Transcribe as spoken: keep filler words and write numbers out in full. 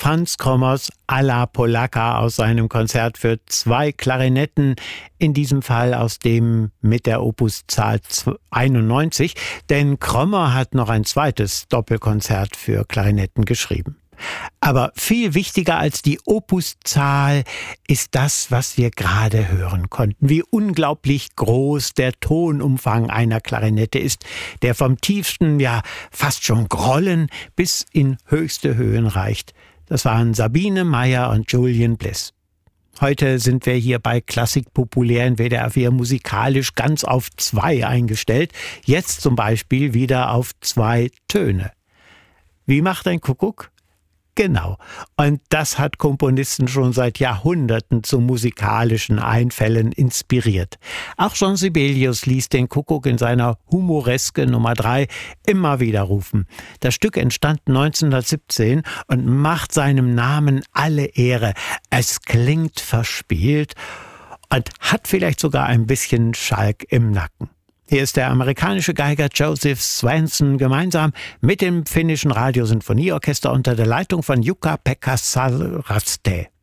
Franz Krommers Alla Polacca aus seinem Konzert für zwei Klarinetten, in diesem Fall aus dem mit der Opuszahl einundneunzig, denn Krommer hat noch ein zweites Doppelkonzert für Klarinetten geschrieben. Aber viel wichtiger als die Opuszahl ist das, was wir gerade hören konnten. Wie unglaublich groß der Tonumfang einer Klarinette ist, der vom tiefsten, ja fast schon Grollen bis in höchste Höhen reicht. Das waren Sabine Meyer und Julian Bliss. Heute sind wir hier bei Klassik Populär in W D R vier musikalisch ganz auf zwei eingestellt. Jetzt zum Beispiel wieder auf zwei Töne. Wie macht ein Kuckuck? Genau. Und das hat Komponisten schon seit Jahrhunderten zu musikalischen Einfällen inspiriert. Auch Jean Sibelius ließ den Kuckuck in seiner Humoreske Nummer drei immer wieder rufen. Das Stück entstand neunzehnhundertsiebzehn und macht seinem Namen alle Ehre. Es klingt verspielt und hat vielleicht sogar ein bisschen Schalk im Nacken. Hier ist der amerikanische Geiger Joseph Swanson gemeinsam mit dem finnischen Radiosinfonieorchester unter der Leitung von Jukka-Pekka Salraste.